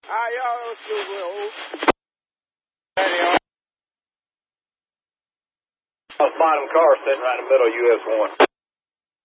y'all, let's go with Bottom car sitting right in the middle of US 1.